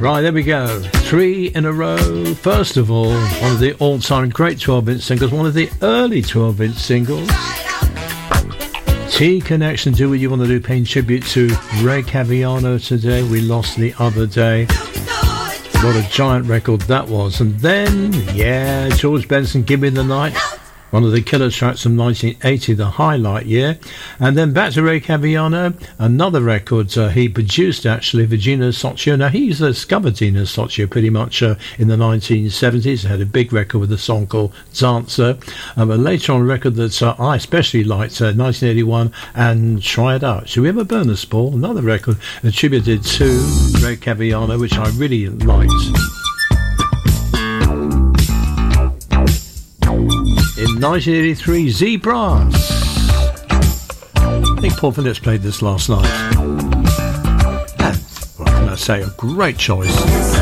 Right, there we go. 3 in a row. First of all, one of the all-time great 12-inch singles, one of the early 12-inch singles. T-Connection, Do What You Want to Do, paying tribute to Ray Caviano today. We lost the other day. What a giant record that was. And then, George Benson, Give Me the Night. One of the killer tracks from 1980, the highlight year. And then back to Ray Caviano, another record he produced, actually, for Gino Soccio. Now, he discovered Gino Soccio pretty much in the 1970s. He had a big record with a song called Dancer. But later on, a record that I especially liked, 1981, and Try It Out. Should we ever burn a Spall? Another record attributed to Ray Caviano, which I really liked. In 1983, Z-Brass. I think Paul Phillips played this last night. And, what can I say, a great choice.